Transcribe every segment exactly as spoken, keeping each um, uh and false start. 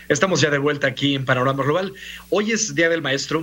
Estamos ya de vuelta aquí en Panorama Global. Hoy es Día del Maestro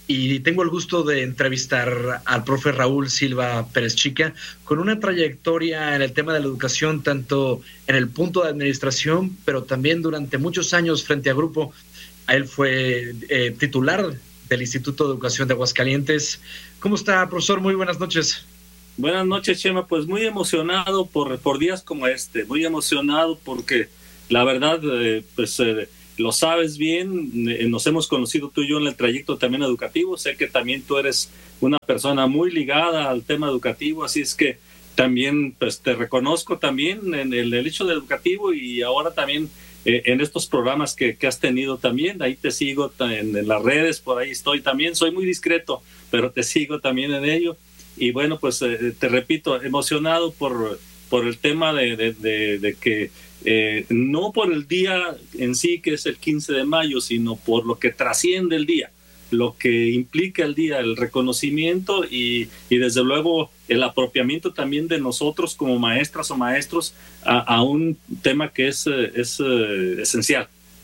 y tengo el gusto de entrevistar al profe Raúl Silva Pérez Chica, con una trayectoria en el tema de la educación, tanto en el punto de administración, pero también durante muchos años frente a Grupo. Él fue eh, titular del Instituto de Educación de Aguascalientes. ¿Cómo está, profesor? Muy buenas noches. Buenas noches, Chema. Pues muy emocionado por, por días como este, muy emocionado porque la verdad, eh, pues eh, lo sabes bien, eh, nos hemos conocido tú y yo en el trayecto también educativo. Sé que también tú eres una persona muy ligada al tema educativo, así es que también pues te reconozco también en el, el hecho de educativo y ahora también eh, en estos programas que, que has tenido también. Ahí te sigo en, en las redes, por ahí estoy también. Soy muy discreto, pero te sigo también en ello. Y bueno, pues eh, te repito, emocionado por, por el tema de, de, de, de que eh, no por el día en sí, que es el quince de mayo, sino por lo que trasciende el día, lo que implica el día, el reconocimiento y, y desde luego el apropiamiento también de nosotros como maestras o maestros a, a un tema que es, es uh, esencial.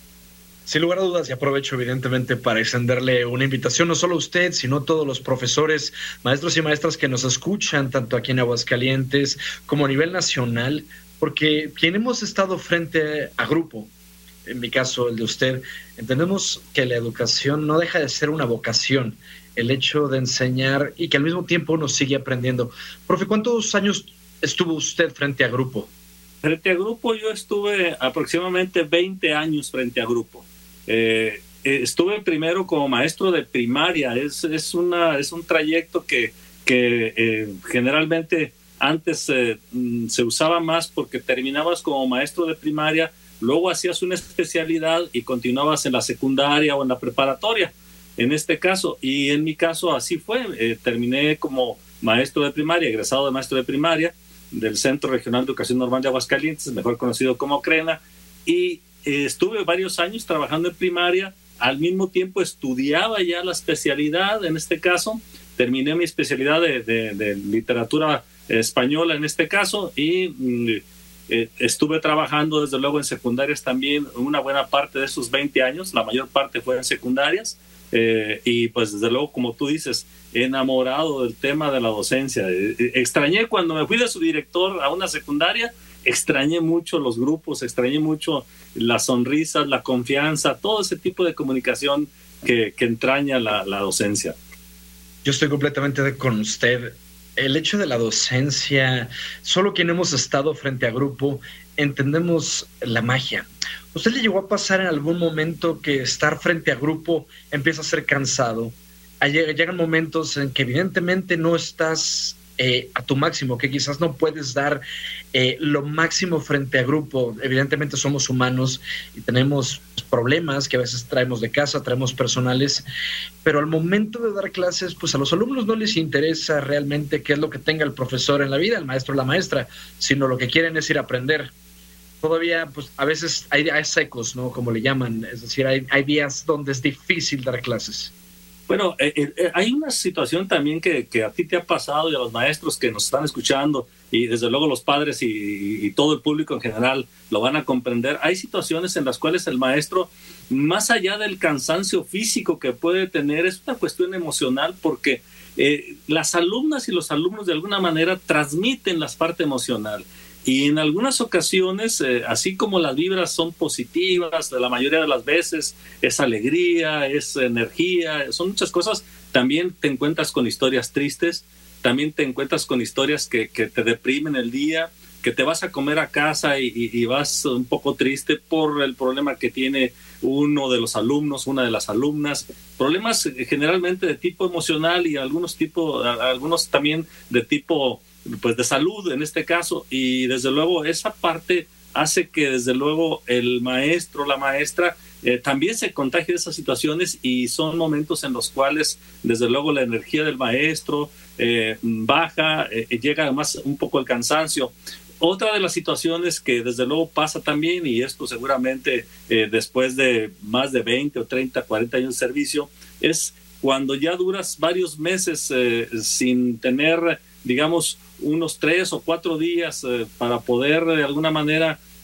Sin lugar a dudas, y aprovecho evidentemente para extenderle una invitación no solo a usted, sino a todos los profesores, maestros y maestras que nos escuchan, tanto aquí en Aguascalientes como a nivel nacional, porque quien hemos estado frente a Grupo, en mi caso el de usted, entendemos que la educación no deja de ser una vocación, el hecho de enseñar y que al mismo tiempo uno sigue aprendiendo. Profe, ¿cuántos años estuvo usted frente a Grupo? Frente a Grupo yo estuve aproximadamente veinte años frente a Grupo. Eh, estuve primero como maestro de primaria. Es, es, una, es un trayecto que, que eh, generalmente antes eh, se usaba más porque terminabas como maestro de primaria, luego hacías una especialidad y continuabas en la secundaria o en la preparatoria, en este caso. Y en mi caso así fue. Eh, terminé como maestro de primaria, egresado de maestro de primaria del Centro Regional de Educación Normal de Aguascalientes, mejor conocido como CRENA, y eh, estuve varios años trabajando en primaria. Al mismo tiempo estudiaba ya la especialidad, en este caso terminé mi especialidad de, de, de literatura española en este caso, y mm, eh, estuve trabajando desde luego en secundarias también una buena parte de esos veinte años, la mayor parte fue en secundarias. Eh, y pues desde luego, como tú dices, enamorado del tema de la docencia. Eh, eh, extrañé cuando me fui de subdirector a una secundaria, extrañé mucho los grupos, extrañé mucho las sonrisas, la confianza, todo ese tipo de comunicación que, que entraña la, la docencia. Yo estoy completamente con usted. El hecho de la docencia, solo quien hemos estado frente a Grupo entendemos la magia. ¿Usted le llegó a pasar en algún momento que estar frente a Grupo empieza a ser cansado? Llegan momentos en que evidentemente no estás eh, a tu máximo, que quizás no puedes dar eh, lo máximo frente a Grupo. Evidentemente somos humanos y tenemos problemas que a veces traemos de casa, traemos personales, pero al momento de dar clases, pues a los alumnos no les interesa realmente qué es lo que tenga el profesor en la vida, el maestro o la maestra, sino lo que quieren es ir a aprender. Todavía, pues a veces hay, hay secos, ¿no? Como le llaman, es decir, hay, hay días donde es difícil dar clases. Bueno, eh, eh, hay una situación también que, que a ti te ha pasado y a los maestros que nos están escuchando y desde luego los padres y, y, y todo el público en general lo van a comprender. Hay situaciones en las cuales el maestro, más allá del cansancio físico que puede tener, es una cuestión emocional porque eh, las alumnas y los alumnos de alguna manera transmiten la parte emocional. Y en algunas ocasiones, eh, así como las vibras son positivas, la mayoría de las veces es alegría, es energía, son muchas cosas, también te encuentras con historias tristes, también te encuentras con historias que, que te deprimen el día, que te vas a comer a casa y, y, y vas un poco triste por el problema que tiene uno de los alumnos, una de las alumnas, problemas generalmente de tipo emocional y algunos, tipo, algunos también de tipo pues de salud en este caso, y desde luego esa parte hace que desde luego el maestro, la maestra eh, también se contagie de esas situaciones y son momentos en los cuales desde luego la energía del maestro eh, baja, eh, llega además un poco el cansancio. Otra de las situaciones que desde luego pasa también, y esto seguramente eh, después de más de veinte o treinta, cuarenta años de servicio, es cuando ya duras varios meses eh, sin tener, digamos, unos tres o cuatro días eh, para poder de alguna manera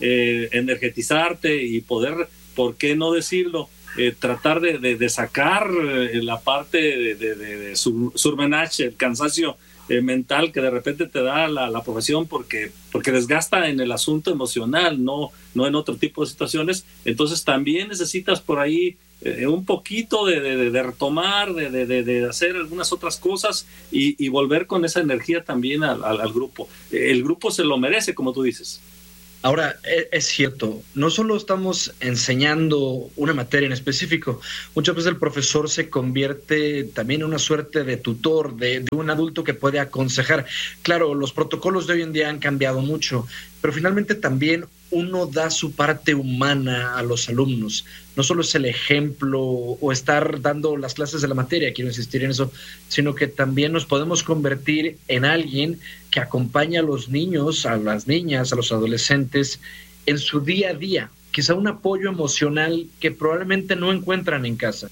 eh, energetizarte y poder, ¿por qué no decirlo? Eh, tratar de, de, de sacar eh, la parte de, de, de, de sur, surmenage, el cansancio eh, mental que de repente te da la, la profesión porque, porque desgasta en el asunto emocional, no, no en otro tipo de situaciones. Entonces también necesitas por ahí eh, un poquito de, de, de retomar, de, de, de hacer algunas otras cosas y, y volver con esa energía también al, al, al grupo. El grupo se lo merece, como tú dices. Ahora, es cierto, no solo estamos enseñando una materia en específico, muchas veces el profesor se convierte también en una suerte de tutor, de, de un adulto que puede aconsejar. Claro, los protocolos de hoy en día han cambiado mucho, pero finalmente también uno da su parte humana a los alumnos. No solo es el ejemplo o estar dando las clases de la materia, quiero insistir en eso, sino que también nos podemos convertir en alguien que acompaña a los niños, a las niñas, a los adolescentes en su día a día. Quizá un apoyo emocional que probablemente no encuentran en casa.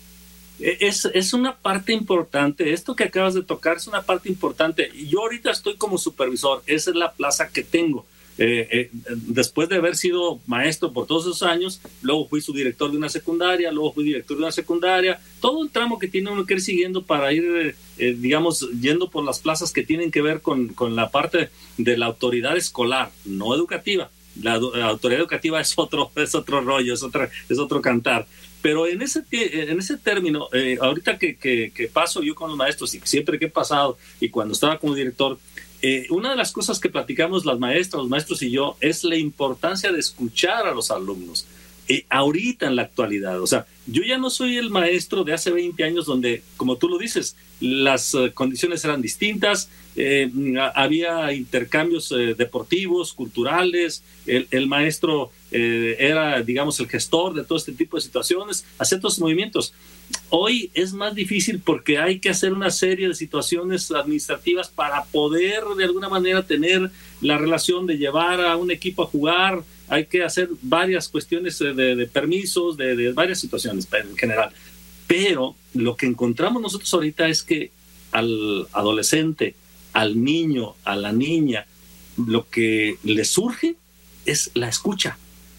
Es, es una parte importante. Esto que acabas de tocar es una parte importante. Yo ahorita estoy como supervisor. Esa es la plaza que tengo. Eh, eh, después de haber sido maestro por todos esos años, luego fui subdirector de una secundaria, luego fui director de una secundaria, todo el tramo que tiene uno que ir siguiendo para ir, eh, digamos, yendo por las plazas que tienen que ver con, con la parte de la autoridad escolar, no educativa. La, la autoridad educativa es otro, es otro rollo, es, otra, es otro cantar. Pero en ese, en ese término, eh, ahorita que, que, que paso yo con los maestros y siempre que he pasado y cuando estaba como director, Eh, una de las cosas que platicamos las maestras, los maestros y yo es la importancia de escuchar a los alumnos. Eh, ahorita en la actualidad, o sea, yo ya no soy el maestro de hace veinte años donde, como tú lo dices, las uh, condiciones eran distintas, eh, había intercambios eh, deportivos, culturales, el, el maestro eh, era, digamos, el gestor de todo este tipo de situaciones, hacía todos movimientos. Hoy es más difícil porque hay que hacer una serie de situaciones administrativas para poder de alguna manera tener la relación de llevar a un equipo a jugar. Hay que hacer varias cuestiones de, de permisos, de, de varias situaciones en general. Pero lo que encontramos nosotros ahorita es que al adolescente, al niño, a la niña, lo que le surge es la escucha.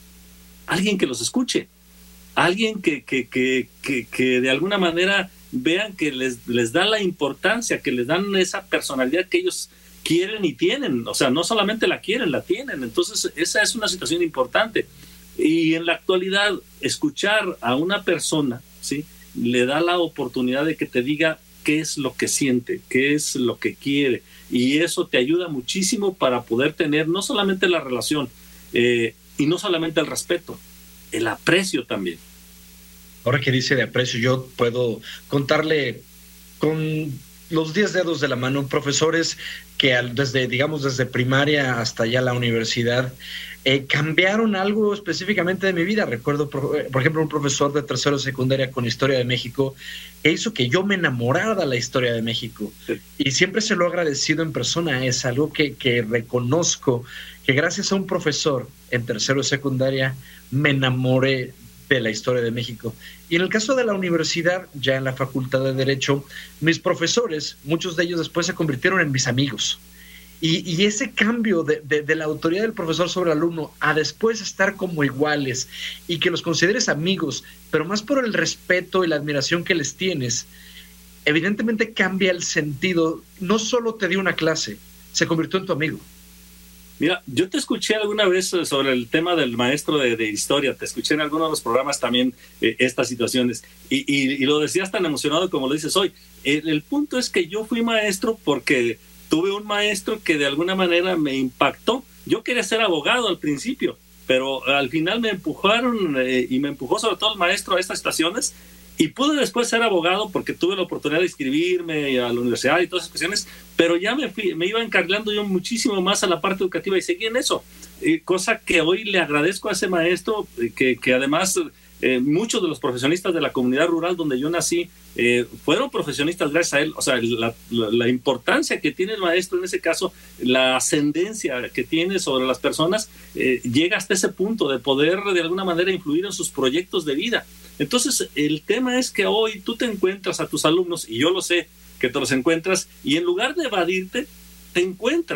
Alguien que los escuche. Alguien que, que, que, que, que de alguna manera vean que les, les da la importancia, que les dan esa personalidad que ellos quieren y tienen. O sea, no solamente la quieren, la tienen. Entonces, esa es una situación importante. Y en la actualidad, escuchar a una persona, ¿sí?, le da la oportunidad de que te diga qué es lo que siente, qué es lo que quiere. Y eso te ayuda muchísimo para poder tener no solamente la relación eh, y no solamente el respeto, el aprecio también. Ahora que dice de aprecio, yo puedo contarle con los diez dedos de la mano profesores que al, desde, digamos, desde primaria hasta ya la universidad eh, cambiaron algo específicamente de mi vida. Recuerdo, por, por ejemplo, un profesor de tercero de secundaria con Historia de México que hizo que yo me enamorara de la Historia de México. Sí. Y siempre se lo he agradecido en persona. Es algo que, que reconozco, que gracias a un profesor en tercero de secundaria me enamoré de la Historia de México. Y en el caso de la universidad, ya en la Facultad de Derecho, mis profesores, muchos de ellos después se convirtieron en mis amigos. Y, y ese cambio de, de, de la autoridad del profesor sobre el alumno a después estar como iguales y que los consideres amigos, pero más por el respeto y la admiración que les tienes, evidentemente cambia el sentido. No solo te dio una clase, se convirtió en tu amigo. Mira, yo te escuché alguna vez sobre el tema del maestro de, de historia, te escuché en algunos de los programas también eh, estas situaciones y, y, y lo decías tan emocionado como lo dices hoy. El, el punto es que yo fui maestro porque tuve un maestro que de alguna manera me impactó. Yo quería ser abogado al principio, pero al final me empujaron eh, y me empujó sobre todo el maestro a estas situaciones. Y pude después ser abogado porque tuve la oportunidad de inscribirme a la universidad y todas esas cuestiones, pero ya me, fui, me iba encargando yo muchísimo más a la parte educativa y seguí en eso. Eh, cosa que hoy le agradezco a ese maestro, eh, que, que además eh, muchos de los profesionistas de la comunidad rural donde yo nací eh, fueron profesionistas gracias a él. O sea, la, la, la importancia que tiene el maestro en ese caso, la ascendencia que tiene sobre las personas, eh, llega hasta ese punto de poder de alguna manera influir en sus proyectos de vida. Entonces, el tema es que hoy tú te encuentras a tus alumnos, y yo lo sé, que te los encuentras, y en lugar de evadirte, te encuentran.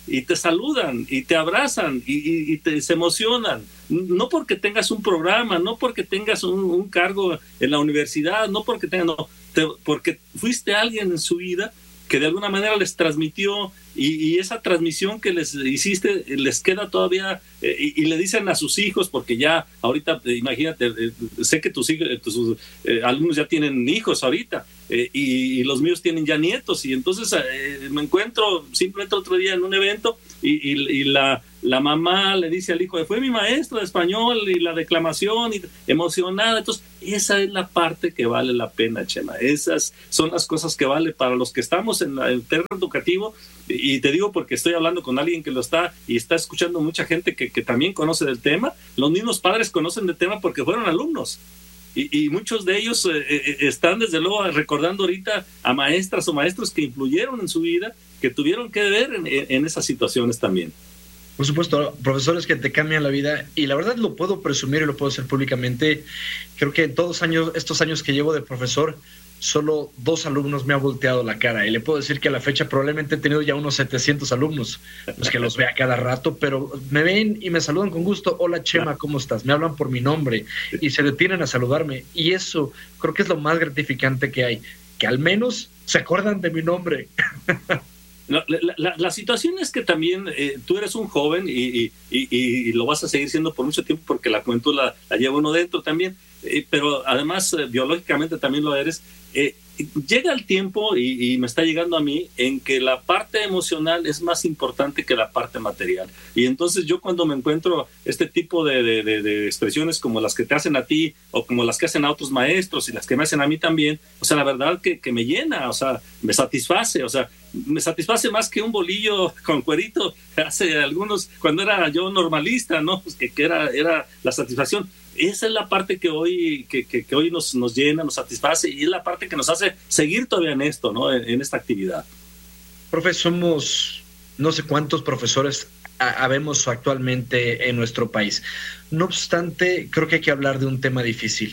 y te saludan y te abrazan y, y, y te, se emocionan. No porque tengas un programa, no porque tengas un, un cargo en la universidad, no porque tengas, no, te, porque fuiste alguien en su vida que de alguna manera les transmitió y, y esa transmisión que les hiciste les queda todavía eh, y, y le dicen a sus hijos, porque ya ahorita, eh, imagínate, eh, sé que tus, hijos, tus eh, alumnos ya tienen hijos ahorita eh, y, y los míos tienen ya nietos y entonces eh, me encuentro simplemente otro día en un evento y, y, y la, la mamá le dice al hijo, fue mi maestra de español y la declamación y emocionada. Entonces esa es la parte que vale la pena, Chema. Esas son las cosas que vale para los que estamos en el terreno educativo. Y te digo porque estoy hablando con alguien que lo está y está escuchando mucha gente que, que también conoce del tema. Los mismos padres conocen del tema porque fueron alumnos. Y, y muchos de ellos eh, eh, están desde luego recordando ahorita a maestras o maestros que influyeron en su vida, que tuvieron que ver en, en esas situaciones también. Por supuesto, profesores que te cambian la vida y la verdad lo puedo presumir y lo puedo hacer públicamente. Creo que en todos años, estos años que llevo de profesor, solo dos alumnos me han volteado la cara y le puedo decir que a la fecha probablemente he tenido ya unos setecientos alumnos, pues que los vea cada rato, pero me ven y me saludan con gusto. Hola Chema, ¿cómo estás? Me hablan por mi nombre y se detienen a saludarme y eso creo que es lo más gratificante que hay, que al menos se acuerdan de mi nombre. La, la, la, la situación es que también eh, tú eres un joven y, y, y, y lo vas a seguir siendo por mucho tiempo porque la juventud la, la lleva uno dentro también, eh, pero además eh, biológicamente también lo eres. Eh, llega el tiempo y, y me está llegando a mí en que la parte emocional es más importante que la parte material y entonces yo cuando me encuentro este tipo de, de, de, de expresiones como las que te hacen a ti o como las que hacen a otros maestros y las que me hacen a mí también, o sea, la verdad que, que me llena, o sea, me satisface, o sea, me satisface más que un bolillo con cuerito hace algunos, cuando era yo normalista, ¿no? Pues que, que era, era la satisfacción. Esa es la parte que hoy, que, que, que hoy nos, nos llena, nos satisface y es la parte que nos hace seguir todavía en esto, ¿no? En, en esta actividad. Profe, somos no sé cuántos profesores habemos actualmente en nuestro país. No obstante, creo que hay que hablar de un tema difícil.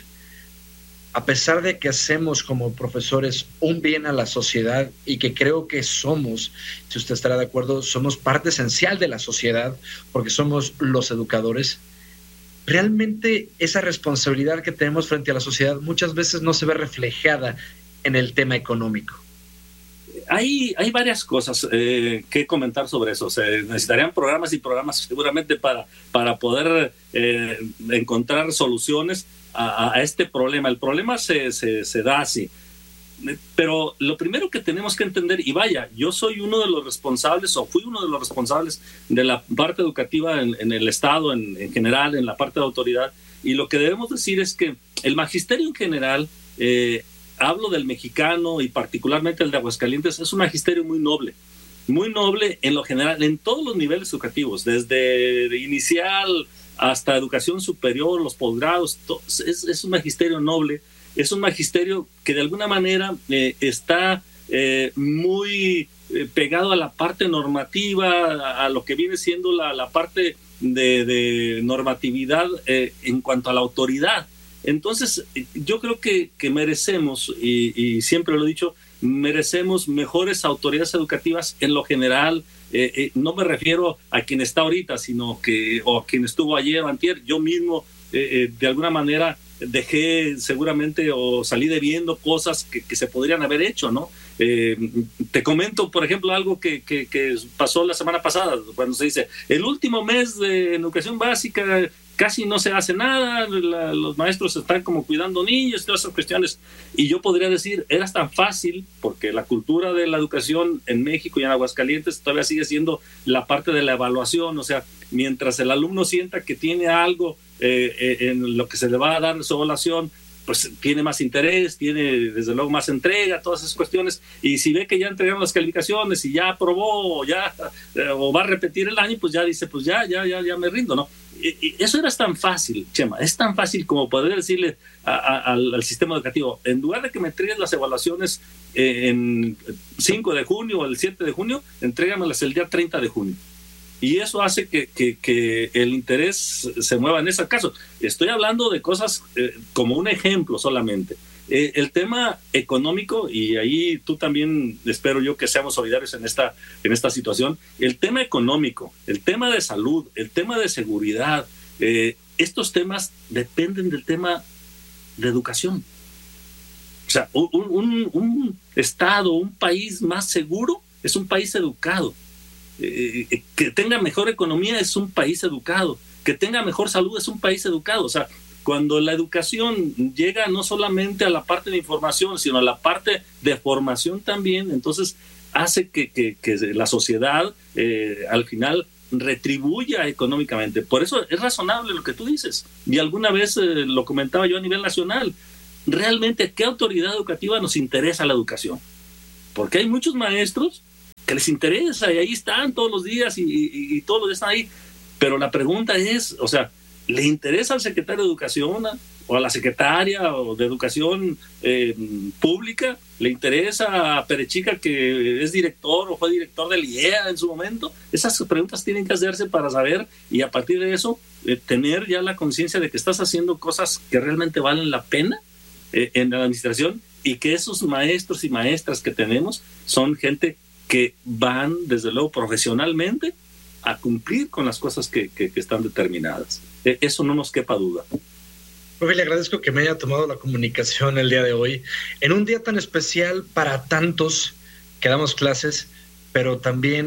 A pesar de que hacemos como profesores un bien a la sociedad y que creo que somos, si usted estará de acuerdo, somos parte esencial de la sociedad porque somos los educadores, realmente esa responsabilidad que tenemos frente a la sociedad muchas veces no se ve reflejada en el tema económico. Hay, hay varias cosas eh, que comentar sobre eso. Se necesitarían programas y programas seguramente para, para poder eh, encontrar soluciones a, a este problema. El problema se, se, se da así. Pero lo primero que tenemos que entender, y vaya, yo soy uno de los responsables, o fui uno de los responsables de la parte educativa en, en el Estado, en, en general, en la parte de autoridad, y lo que debemos decir es que el magisterio en general, eh, hablo del mexicano y particularmente el de Aguascalientes, es un magisterio muy noble, muy noble en lo general, en todos los niveles educativos, desde inicial hasta educación superior, los posgrados, es, es un magisterio noble. Es un magisterio que de alguna manera eh, está eh, muy eh, pegado a la parte normativa, a, a lo que viene siendo la, la parte de, de normatividad eh, en cuanto a la autoridad. Entonces, yo creo que, que merecemos, y, y siempre lo he dicho, merecemos mejores autoridades educativas en lo general. Eh, eh, no me refiero a quien está ahorita, sino que, o a quien estuvo ayer o antier, yo mismo, eh, eh, de alguna manera, dejé seguramente o salí debiendo cosas que, que se podrían haber hecho, ¿no? Eh, te comento, por ejemplo, algo que, que, que pasó la semana pasada, cuando se dice, el último mes de educación básica casi no se hace nada, la, los maestros están como cuidando niños y todas esas cuestiones. Y yo podría decir, era tan fácil, porque la cultura de la educación en México y en Aguascalientes todavía sigue siendo la parte de la evaluación, o sea, mientras el alumno sienta que tiene algo eh, eh, en lo que se le va a dar su evaluación, pues tiene más interés, tiene desde luego más entrega, todas esas cuestiones, y si ve que ya entregaron las calificaciones y ya aprobó o ya eh, o va a repetir el año, pues ya dice, pues ya, ya, ya, ya me rindo, ¿no? Y, y eso era tan fácil, Chema, es tan fácil como poder decirle a, a, al, al sistema educativo, en lugar de que me entregues las evaluaciones eh, en cinco de junio o el siete de junio, entrégamelas el día treinta de junio. Y eso hace que, que, que el interés se mueva en ese caso. Estoy hablando de cosas eh, como un ejemplo solamente. eh, el tema económico, y ahí tú también espero yo que seamos solidarios en esta, en esta situación, el tema económico, el tema de salud, el tema de seguridad, eh, estos temas dependen del tema de educación. O sea, un, un, un estado, un país más seguro es un país educado. Eh, que tenga mejor economía es un país educado. Que tenga mejor salud es un país educado. O sea, cuando la educación llega no solamente a la parte de información, sino a la parte de formación también, entonces hace que, que, que la sociedad eh, al final retribuya económicamente. Por eso es razonable lo que tú dices. Y alguna vez eh, lo comentaba yo a nivel nacional. Realmente, ¿qué autoridad educativa nos interesa la educación? Porque hay muchos maestros que les interesa y ahí están todos los días y, y, y todos los días están ahí. Pero la pregunta es, o sea, ¿le interesa al secretario de Educación o a la secretaria o de Educación eh, Pública? ¿Le interesa a Perechica, que es director o fue director del I E A en su momento? Esas preguntas tienen que hacerse para saber y a partir de eso eh, tener ya la conciencia de que estás haciendo cosas que realmente valen la pena eh, en la administración y que esos maestros y maestras que tenemos son gente que van, desde luego, profesionalmente a cumplir con las cosas que, que, que están determinadas. Eso no nos quepa duda. Profe, le agradezco que me haya tomado la comunicación el día de hoy, en un día tan especial para tantos que damos clases, pero también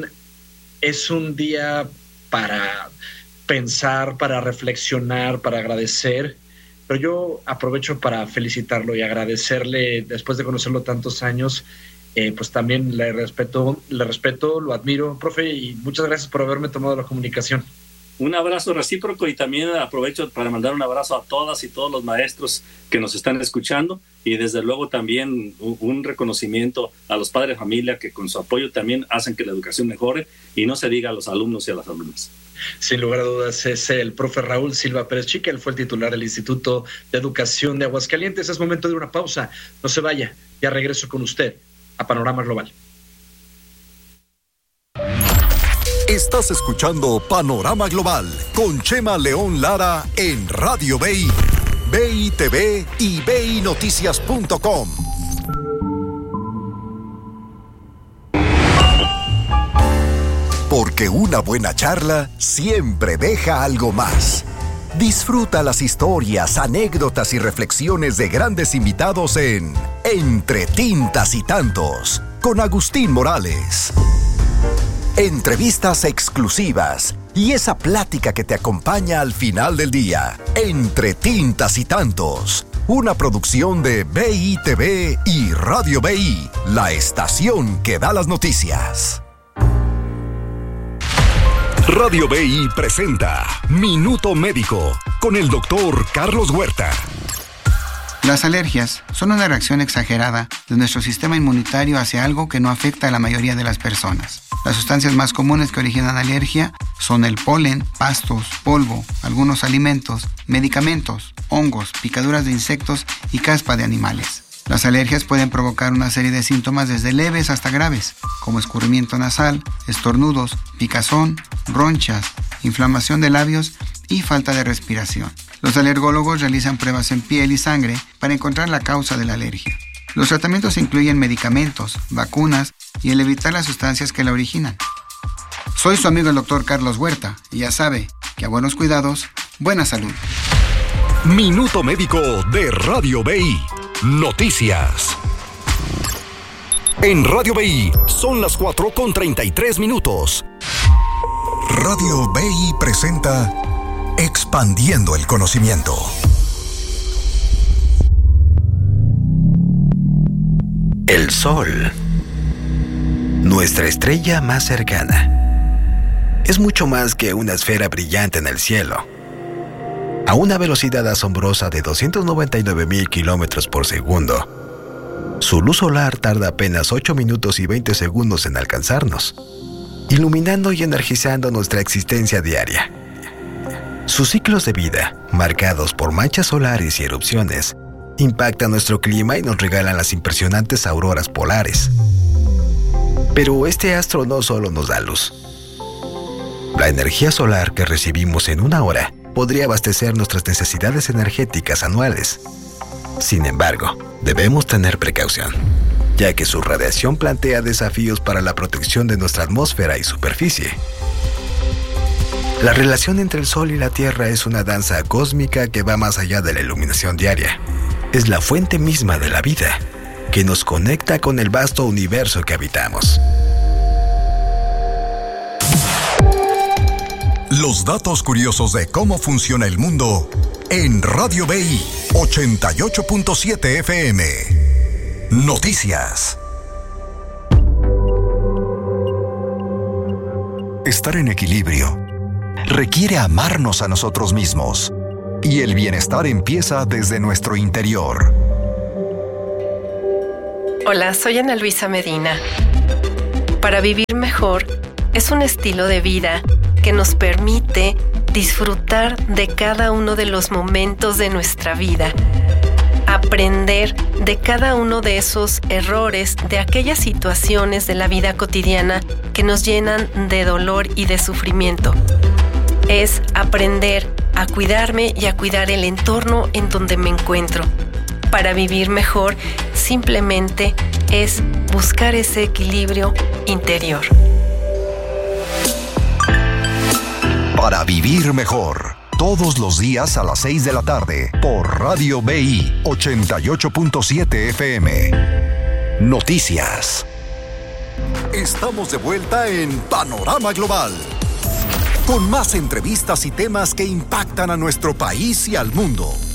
es un día para pensar, para reflexionar, para agradecer. Pero yo aprovecho para felicitarlo y agradecerle, después de conocerlo tantos años, Eh, pues también le respeto, le respeto, lo admiro, profe, y muchas gracias por haberme tomado la comunicación. Un abrazo recíproco y también aprovecho para mandar un abrazo a todas y todos los maestros que nos están escuchando y desde luego también un, un reconocimiento a los padres de familia que con su apoyo también hacen que la educación mejore y no se diga a los alumnos y a las alumnas. Sin lugar a dudas es el profe Raúl Silva Perechica, él fue el titular del Instituto de Educación de Aguascalientes. Es momento de una pausa, no se vaya, ya regreso con usted a Panorama Global. Estás escuchando Panorama Global con Chema León Lara en Radio B I, B I T V y B I Noticias punto com. Porque una buena charla siempre deja algo más. Disfruta las historias, anécdotas y reflexiones de grandes invitados en Entre Tintas y Tantos, con Agustín Morales. Entrevistas exclusivas y esa plática que te acompaña al final del día. Entre Tintas y Tantos, una producción de B I T V y Radio B I, la estación que da las noticias. Radio B I presenta Minuto Médico con el doctor Carlos Huerta. Las alergias son una reacción exagerada de nuestro sistema inmunitario hacia algo que no afecta a la mayoría de las personas. Las sustancias más comunes que originan alergia son el polen, pastos, polvo, algunos alimentos, medicamentos, hongos, picaduras de insectos y caspa de animales. Las alergias pueden provocar una serie de síntomas desde leves hasta graves, como escurrimiento nasal, estornudos, picazón, ronchas, inflamación de labios y falta de respiración. Los alergólogos realizan pruebas en piel y sangre para encontrar la causa de la alergia. Los tratamientos incluyen medicamentos, vacunas y el evitar las sustancias que la originan. Soy su amigo el doctor Carlos Huerta y ya sabe que a buenos cuidados, buena salud. Minuto Médico de Radio B I. Noticias. En Radio B I son las cuatro con treinta y tres minutos. Radio B I presenta Expandiendo el Conocimiento. El Sol, nuestra estrella más cercana, es mucho más que una esfera brillante en el cielo. A una velocidad asombrosa de doscientos noventa y nueve mil kilómetros por segundo, su luz solar tarda apenas ocho minutos y veinte segundos en alcanzarnos, iluminando y energizando nuestra existencia diaria. Sus ciclos de vida, marcados por manchas solares y erupciones, impactan nuestro clima y nos regalan las impresionantes auroras polares. Pero este astro no solo nos da luz. La energía solar que recibimos en una hora podría abastecer nuestras necesidades energéticas anuales. Sin embargo, debemos tener precaución, ya que su radiación plantea desafíos para la protección de nuestra atmósfera y superficie. La relación entre el Sol y la Tierra es una danza cósmica que va más allá de la iluminación diaria. Es la fuente misma de la vida, que nos conecta con el vasto universo que habitamos. Los datos curiosos de cómo funciona el mundo en Radio B I ochenta y ocho punto siete F M. Noticias. Estar en equilibrio requiere amarnos a nosotros mismos, y el bienestar empieza desde nuestro interior. Hola, soy Ana Luisa Medina. Para vivir mejor es un estilo de vida que nos permite disfrutar de cada uno de los momentos de nuestra vida, aprender de cada uno de esos errores, de aquellas situaciones de la vida cotidiana que nos llenan de dolor y de sufrimiento. Es aprender a cuidarme y a cuidar el entorno en donde me encuentro. Para vivir mejor, simplemente es buscar ese equilibrio interior. Para vivir mejor, todos los días a las seis de la tarde, por Radio B I ochenta y ocho punto siete F M. Noticias. Estamos de vuelta en Panorama Global, con más entrevistas y temas que impactan a nuestro país y al mundo.